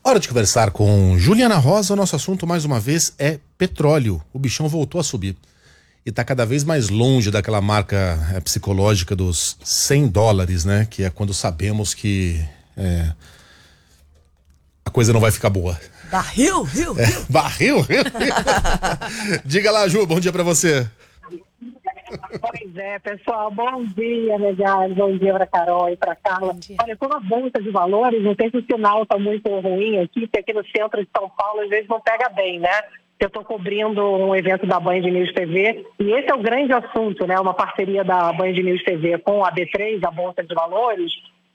Hora de conversar com Juliana Rosa. O nosso assunto, mais uma vez, é petróleo. O bichão voltou a subir. E está cada vez mais longe daquela marca psicológica dos $100, né? Que é quando sabemos que a coisa não vai ficar boa. Barril. Barril? Diga lá, Ju, bom dia pra você. Pois é, pessoal, bom dia, legais, bom dia para Carol e para Carla. Olha, como a bolsa de valores, não sei se o sinal está muito ruim aqui, porque aqui no centro de São Paulo às vezes não pega bem, né? Eu estou cobrindo um evento da Band News TV e esse é o grande assunto, né? Uma parceria da Band News TV com a B3, a Bolsa de Valores,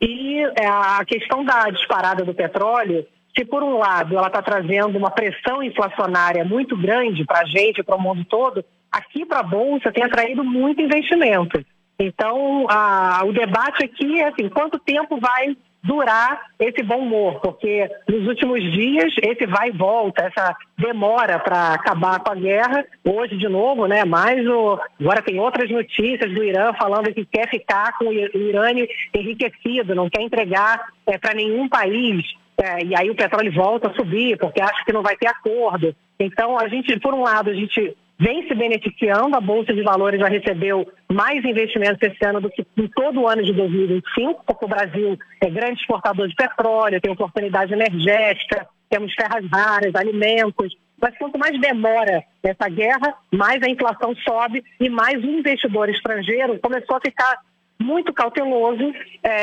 e a questão da disparada do petróleo. Se por um lado ela está trazendo uma pressão inflacionária muito grande para a gente, para o mundo todo, aqui para a Bolsa tem atraído muito investimento. Então, o debate aqui é assim, quanto tempo vai durar esse bom humor? Porque nos últimos dias, esse vai e volta, essa demora para acabar com a guerra. Hoje, de novo, né? Agora tem outras notícias do Irã falando que quer ficar com o urânio enriquecido, não quer entregar para nenhum país. E aí o petróleo volta a subir, porque acha que não vai ter acordo. Então, por um lado, a gente vem se beneficiando, a Bolsa de Valores já recebeu mais investimentos esse ano do que em todo o ano de 2025, porque o Brasil é grande exportador de petróleo, tem oportunidade energética, temos ferras raras, alimentos. Mas quanto mais demora essa guerra, mais a inflação sobe e mais o investidor estrangeiro começou a ficar muito cauteloso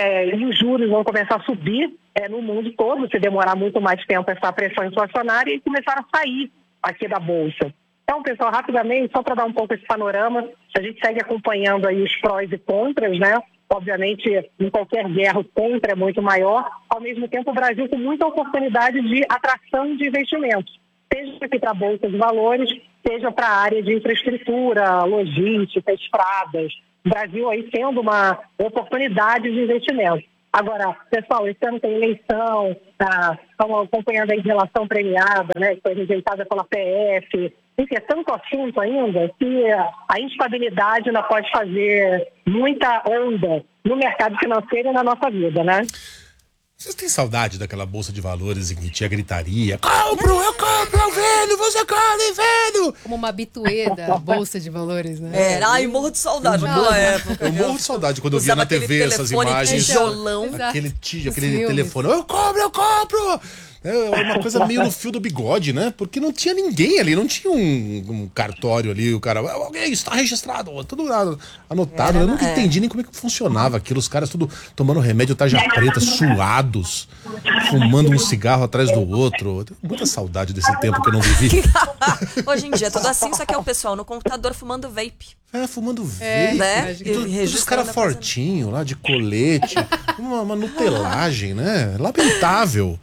e os juros vão começar a subir no mundo todo, se demorar muito mais tempo essa pressão inflacionária, e começaram a sair aqui da Bolsa. Então, pessoal, rapidamente, só para dar um pouco esse panorama, a gente segue acompanhando aí os prós e contras, né? Obviamente, em qualquer guerra, o contra é muito maior. Ao mesmo tempo, o Brasil tem muita oportunidade de atração de investimentos, seja aqui para a Bolsa de Valores, seja para a área de infraestrutura, logística, estradas. O Brasil aí tendo uma oportunidade de investimento. Agora, pessoal, esse ano tem eleição, estamos acompanhando a relação premiada, né, que foi rejeitada pela PF. Enfim, é tanto assunto ainda que a instabilidade ainda pode fazer muita onda no mercado financeiro e na nossa vida, né? Vocês têm saudade daquela Bolsa de Valores em que tinha gritaria? Compro, eu compro, velho, você compra, velho! Como uma habituê da Bolsa de Valores, né? Morro de saudade daquela época. Eu morro de saudade quando eu via na TV essas imagens. Tijolão. Aquele telefone. Eu compro! É uma coisa meio no fio do bigode, né? Porque não tinha ninguém ali, não tinha um cartório ali, o cara, alguém está registrado, tudo anotado. Eu nunca entendi nem como é que funcionava aquilo, os caras tudo tomando remédio tarja preta, suados, fumando um cigarro atrás do outro. Tenho muita saudade desse tempo que eu não vivi. Hoje em dia é tudo assim, só que é o pessoal no computador fumando vape. Fumando vape, né? Os caras fortinhos lá, de colete, uma nutelagem, né? Lamentável.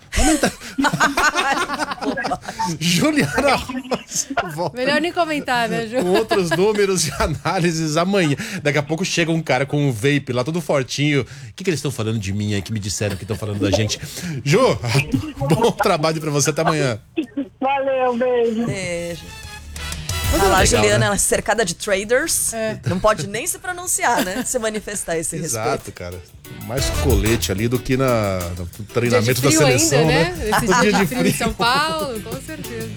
Juliana Rosa. Melhor nem comentar, né, Ju? Com outros números e análises amanhã. Daqui a pouco chega um cara com um vape lá, todo fortinho. O que eles estão falando de mim aí, que me disseram que estão falando da gente? Ju, bom trabalho pra você, até amanhã. Valeu, beijo. Olha lá, a Juliana, ela é cercada de traders. Não pode nem se pronunciar, né? Se manifestar a esse respeito. Exato, cara. Mais colete ali do que no treinamento da seleção, ainda, né? Esse dia de frio em São Paulo, com certeza.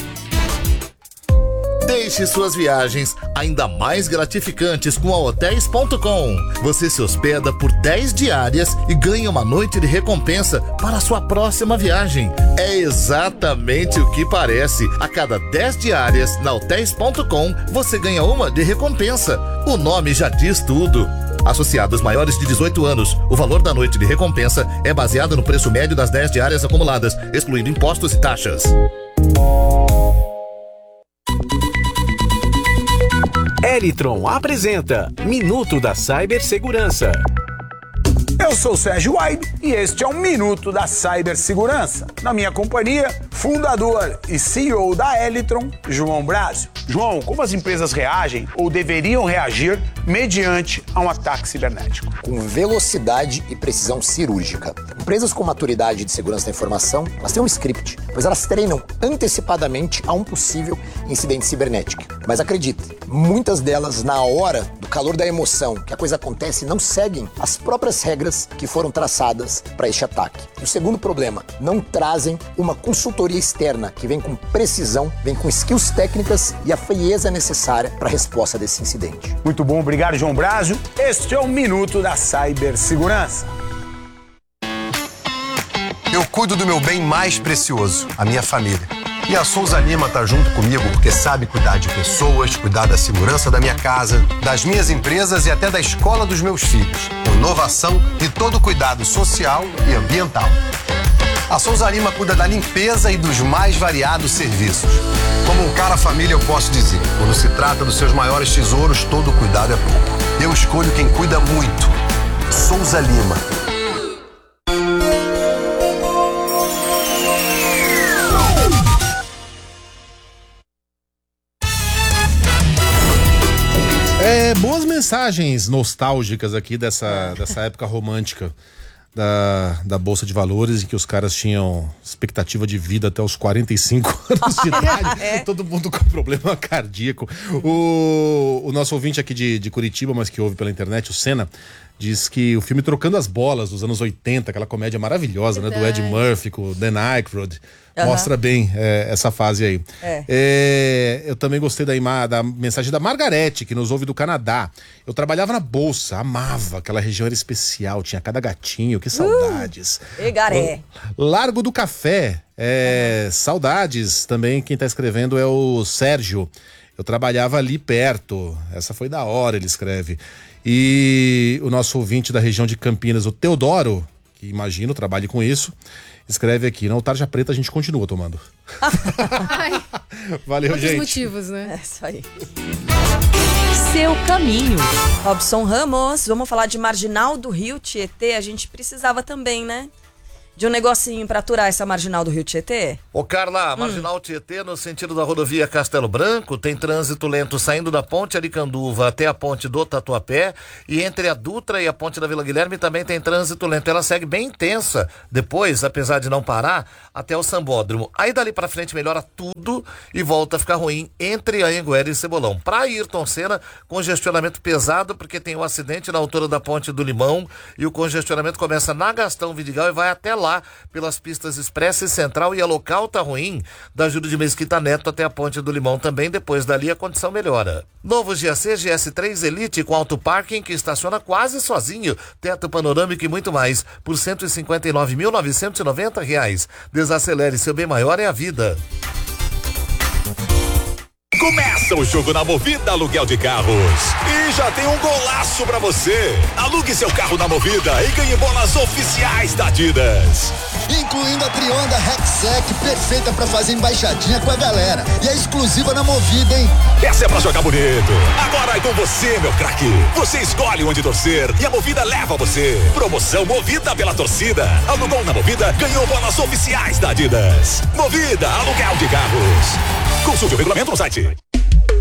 Deixe suas viagens ainda mais gratificantes com a Hotels.com. Você se hospeda por 10 diárias e ganha uma noite de recompensa para a sua próxima viagem. É exatamente o que parece. A cada 10 diárias na Hotels.com, você ganha uma de recompensa. O nome já diz tudo. Associados maiores de 18 anos, o valor da noite de recompensa é baseado no preço médio das 10 diárias acumuladas, excluindo impostos e taxas. Elitron apresenta Minuto da Cibersegurança. Eu sou o Sérgio Wide e este é um Minuto da Cibersegurança. Na minha companhia, fundador e CEO da Elitron, João Brásio. João, como as empresas reagem ou deveriam reagir mediante a um ataque cibernético? Com velocidade e precisão cirúrgica. Empresas com maturidade de segurança da informação, elas têm um script, pois elas treinam antecipadamente a um possível incidente cibernético. Mas acredite, muitas delas, na hora do calor da emoção que a coisa acontece, não seguem as próprias regras que foram traçadas para este ataque. E o segundo problema, não trazem uma consultoria externa que vem com precisão, vem com skills técnicas e a frieza necessária para a resposta desse incidente. Muito bom, obrigado, João Brásio. Este é o Minuto da Cibersegurança. Eu cuido do meu bem mais precioso, a minha família. E a Souza Lima tá junto comigo porque sabe cuidar de pessoas, cuidar da segurança da minha casa, das minhas empresas e até da escola dos meus filhos, com inovação e todo cuidado social e ambiental. A Souza Lima cuida da limpeza e dos mais variados serviços. Como um cara família, eu posso dizer, quando se trata dos seus maiores tesouros, todo cuidado é pouco. Eu escolho quem cuida muito. Souza Lima. Boas mensagens nostálgicas aqui dessa época romântica da Bolsa de Valores, em que os caras tinham expectativa de vida até os 45 anos de idade. Todo mundo com problema cardíaco. O nosso ouvinte aqui de Curitiba, mas que ouve pela internet, o Senna, diz que o filme Trocando as Bolas, dos anos 80, aquela comédia maravilhosa, né, do Ed Murphy com o Dan Aykroyd, mostra bem essa fase aí. Eu também gostei da mensagem da Margarete, que nos ouve do Canadá. Eu trabalhava na Bolsa, amava, aquela região era especial, tinha cada gatinho, que saudades. Egaré. Largo do Café, saudades também, quem tá escrevendo é o Sérgio. Eu trabalhava ali perto, essa foi da hora, ele escreve. E o nosso ouvinte da região de Campinas, o Teodoro, que imagino trabalhe com isso, escreve aqui, não, tarja preta a gente continua tomando. Valeu, Outros gente. motivos, né? É isso aí. Seu caminho. Robson Ramos, vamos falar de Marginal do Rio Tietê. A gente precisava também, né? De um negocinho pra aturar essa Marginal do Rio Tietê. Ô Carla, Marginal Tietê no sentido da rodovia Castelo Branco tem trânsito lento saindo da ponte Aricanduva até a ponte do Tatuapé, e entre a Dutra e a ponte da Vila Guilherme também tem trânsito lento. Ela segue bem intensa depois, apesar de não parar, até o Sambódromo. Aí dali pra frente melhora tudo e volta a ficar ruim entre a Anhanguera e Cebolão. Pra Ayrton Senna, congestionamento pesado porque tem um acidente na altura da ponte do Limão e o congestionamento começa na Gastão Vidigal e vai até lá pelas pistas Expressa e Central, e a local tá ruim da Júlio de Mesquita Neto até a ponte do Limão também. Depois dali a condição melhora. Novo GAC GS3 Elite com auto parking que estaciona quase sozinho, teto panorâmico e muito mais por R$ 159.990. Desacelere, seu bem maior é a vida. Começa o jogo na Movida Aluguel de Carros e já tem um golaço pra você. Alugue seu carro na Movida e ganhe bolas oficiais da Adidas, incluindo a Trionda Rexec, perfeita pra fazer embaixadinha com a galera, e é exclusiva na Movida, hein? Essa é pra jogar bonito. Agora é com você, meu craque. Você escolhe onde torcer e a Movida leva você. Promoção Movida pela torcida. Alugou na Movida, ganhou bolas oficiais da Adidas. Movida Aluguel de Carros. Consulte o regulamento no site.